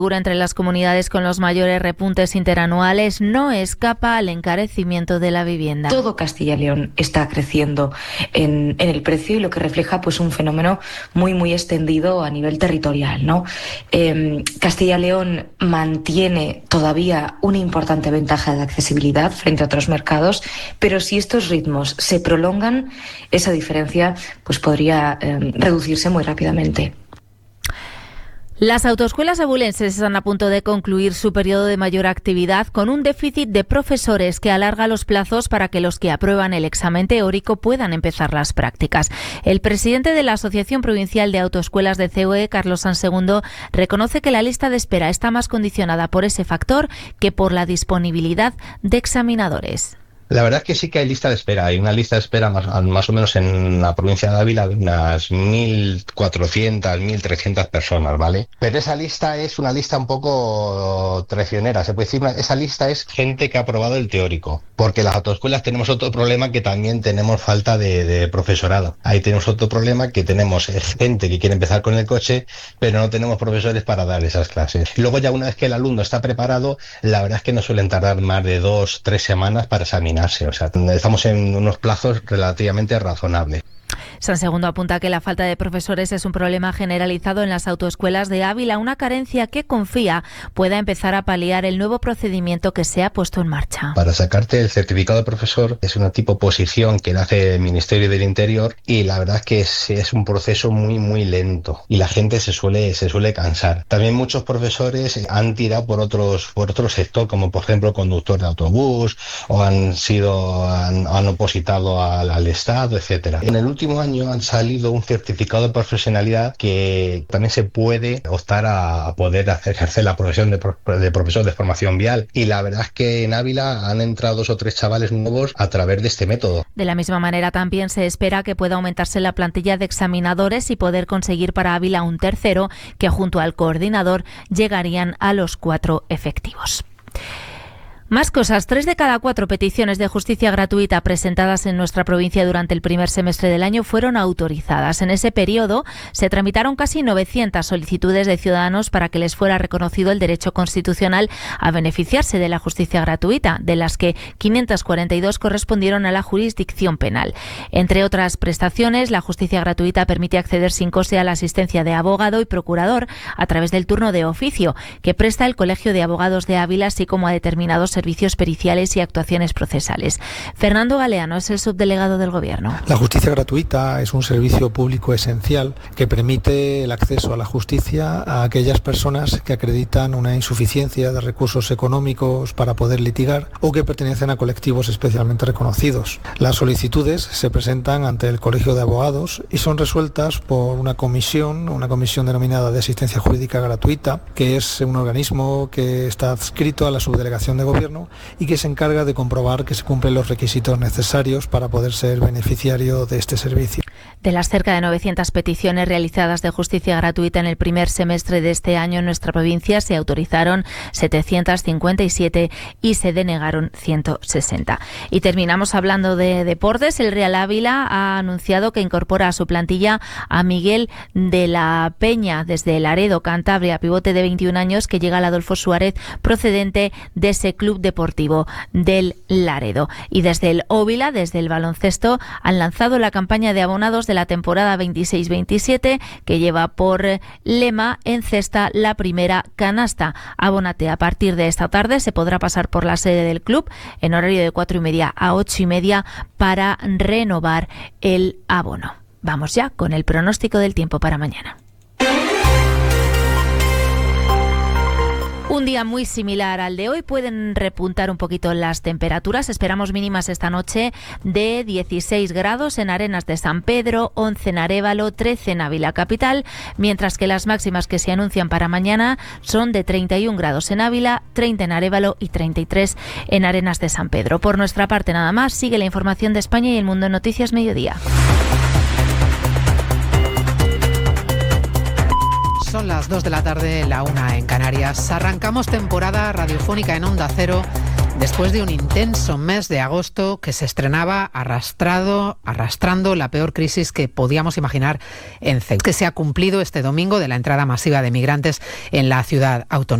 Entre las comunidades con los mayores repuntes interanuales, no escapa al encarecimiento de la vivienda. Todo Castilla y León está creciendo en el precio y lo que refleja pues un fenómeno muy extendido a nivel territorial, ¿no? Castilla y León mantiene todavía una importante ventaja de accesibilidad frente a otros mercados, pero si estos ritmos se prolongan, esa diferencia pues podría reducirse muy rápidamente. Las autoescuelas abulenses están a punto de concluir su periodo de mayor actividad con un déficit de profesores que alarga los plazos para que los que aprueban el examen teórico puedan empezar las prácticas. El presidente de la Asociación Provincial de Autoescuelas de COE, Carlos Sansegundo, reconoce que la lista de espera está más condicionada por ese factor que por la disponibilidad de examinadores. La verdad es que sí que hay lista de espera. Hay una lista de espera más o menos en la provincia de Ávila de unas 1.400, 1.300 personas, ¿vale? Pero esa lista es una lista un poco traicionera. Se puede decir, esa lista es gente que ha aprobado el teórico. Porque las autoescuelas tenemos otro problema, que también tenemos falta de profesorado. Ahí tenemos otro problema, que tenemos gente que quiere empezar con el coche, pero no tenemos profesores para dar esas clases. Y luego ya una vez que el alumno está preparado, la verdad es que no suelen tardar más de 2-3 semanas para examinar. O sea, estamos en unos plazos relativamente razonables. Sansegundo apunta que la falta de profesores es un problema generalizado en las autoescuelas de Ávila, una carencia que confía pueda empezar a paliar el nuevo procedimiento que se ha puesto en marcha. Para sacarte el certificado de profesor es una tipo oposición que hace el Ministerio del Interior y la verdad es que es un proceso muy lento y la gente se suele cansar. También muchos profesores han tirado por otro sector, como por ejemplo conductor de autobús, o han opositado al Estado, etcétera. En el último año han salido un certificado de profesionalidad que también se puede optar a poder ejercer la profesión de profesor de formación vial, y la verdad es que en Ávila han entrado 2 o 3 chavales nuevos a través de este método. De la misma manera también se espera que pueda aumentarse la plantilla de examinadores y poder conseguir para Ávila un tercero, que junto al coordinador llegarían a los 4 efectivos. Más cosas. 3 de cada 4 peticiones de justicia gratuita presentadas en nuestra provincia durante el primer semestre del año fueron autorizadas. En ese periodo se tramitaron casi 900 solicitudes de ciudadanos para que les fuera reconocido el derecho constitucional a beneficiarse de la justicia gratuita, de las que 542 correspondieron a la jurisdicción penal. Entre otras prestaciones, la justicia gratuita permite acceder sin coste a la asistencia de abogado y procurador a través del turno de oficio que presta el Colegio de Abogados de Ávila, así como a determinados servicios periciales y actuaciones procesales. Fernando Galeano es el subdelegado del Gobierno. La justicia gratuita es un servicio público esencial que permite el acceso a la justicia a aquellas personas que acreditan una insuficiencia de recursos económicos para poder litigar o que pertenecen a colectivos especialmente reconocidos. Las solicitudes se presentan ante el Colegio de Abogados y son resueltas por una comisión denominada de asistencia jurídica gratuita, que es un organismo que está adscrito a la subdelegación de Gobierno y que se encarga de comprobar que se cumplen los requisitos necesarios para poder ser beneficiario de este servicio. De las cerca de 900 peticiones realizadas de justicia gratuita en el primer semestre de este año en nuestra provincia, se autorizaron 757 y se denegaron 160. Y terminamos hablando de deportes. El Real Ávila ha anunciado que incorpora a su plantilla a Miguel de la Peña desde Laredo, Cantabria, pivote de 21 años que llega al Adolfo Suárez procedente de ese club deportivo del Laredo. Y desde el Óvila, desde el baloncesto, han lanzado la campaña de abonados de la temporada 26-27 que lleva por lema "En cesta la primera canasta". Abónate. A partir de esta tarde se podrá pasar por la sede del club en horario de 4:30 a 8:30 para renovar el abono. Vamos ya con el pronóstico del tiempo para mañana. Un día muy similar al de hoy. Pueden repuntar un poquito las temperaturas. Esperamos mínimas esta noche de 16 grados en Arenas de San Pedro, 11 en Arévalo, 13 en Ávila capital, mientras que las máximas que se anuncian para mañana son de 31 grados en Ávila, 30 en Arévalo y 33 en Arenas de San Pedro. Por nuestra parte nada más. Sigue la información de España y el Mundo en Noticias Mediodía. Son las 2 de la tarde, la 1 en Canarias. Arrancamos temporada radiofónica en Onda Cero Después de un intenso mes de agosto que se estrenaba arrastrando la peor crisis que podíamos imaginar en Ceuta, que se ha cumplido este domingo de la entrada masiva de migrantes en la ciudad autónoma.